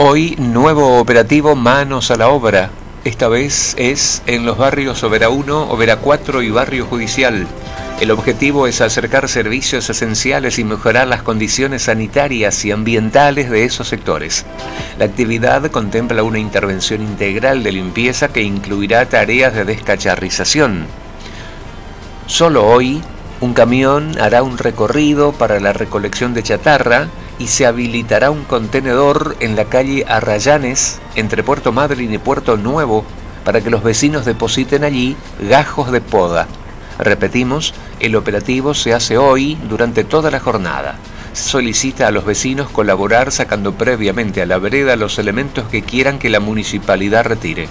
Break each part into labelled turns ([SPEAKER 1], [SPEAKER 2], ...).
[SPEAKER 1] Hoy, nuevo operativo Manos a la Obra. Esta vez es en los barrios Oberá 1, Oberá 4 y Barrio Judicial. El objetivo es acercar servicios esenciales y mejorar las condiciones sanitarias y ambientales de esos sectores. La actividad contempla una intervención integral de limpieza que incluirá tareas de descacharrización. Solo hoy, un camión hará un recorrido para la recolección de chatarra y se habilitará un contenedor en la calle Arrayanes, entre Puerto Madryn y Puerto Nuevo, para que los vecinos depositen allí gajos de poda. Repetimos, el operativo se hace hoy durante toda la jornada. Se solicita a los vecinos colaborar sacando previamente a la vereda los elementos que quieran que la municipalidad retire.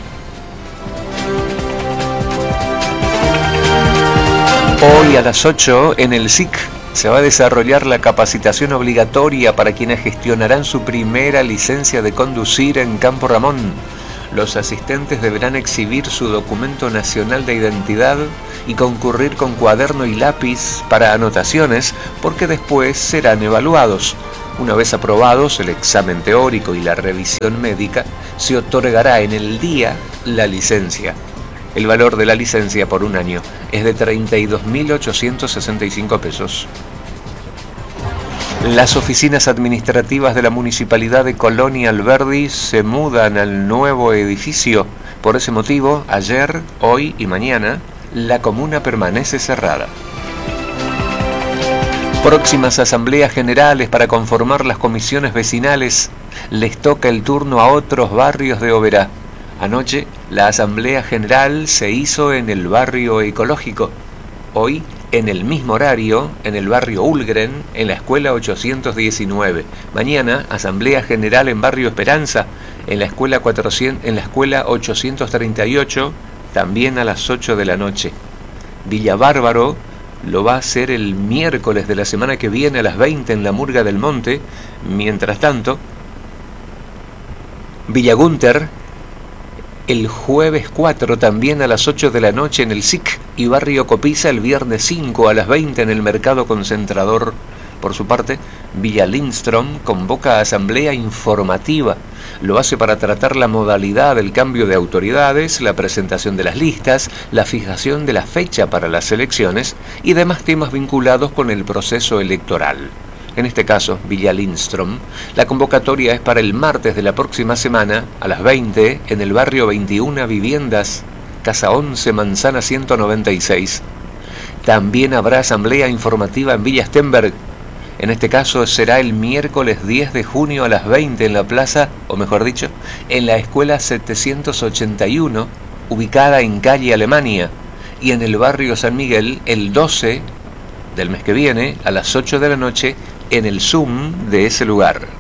[SPEAKER 1] Hoy a las 8 en el SIC se va a desarrollar la capacitación obligatoria para quienes gestionarán su primera licencia de conducir en Campo Ramón. Los asistentes deberán exhibir su documento nacional de identidad y concurrir con cuaderno y lápiz para anotaciones, porque después serán evaluados. Una vez aprobados el examen teórico y la revisión médica, se otorgará en el día la licencia. El valor de la licencia por un año es de 32.865 pesos. Las oficinas administrativas de la Municipalidad de Colonia Alberdi se mudan al nuevo edificio. Por ese motivo, ayer, hoy y mañana, la comuna permanece cerrada. Próximas asambleas generales para conformar las comisiones vecinales. Les toca el turno a otros barrios de Oberá. Anoche, la asamblea general se hizo en el barrio ecológico. Hoy, en el mismo horario, en el barrio Ulgren, en la escuela 819. Mañana, asamblea general en barrio Esperanza, en la escuela 838, también a las 8 de la noche. Villa Bárbaro lo va a hacer el miércoles de la semana que viene a las 20 en la Murga del Monte. Mientras tanto, Villa Gunter, el jueves 4 también a las 8 de la noche en el SIC, y Barrio Copiza el viernes 5 a las 20 en el Mercado Concentrador. Por su parte, Villa Lindström convoca a asamblea informativa. Lo hace para tratar la modalidad del cambio de autoridades, la presentación de las listas, la fijación de la fecha para las elecciones y demás temas vinculados con el proceso electoral. En este caso, Villa Lindström, la convocatoria es para el martes de la próxima semana a las 20 en el barrio 21 Viviendas, Casa 11, Manzana 196. También habrá asamblea informativa en Villa Stenberg. En este caso será el miércoles 10 de junio a las 20 en la plaza, o mejor dicho, en la escuela 781, ubicada en calle Alemania, y en el barrio San Miguel el 12 del mes que viene a las 8 de la noche en el Zoom de ese lugar.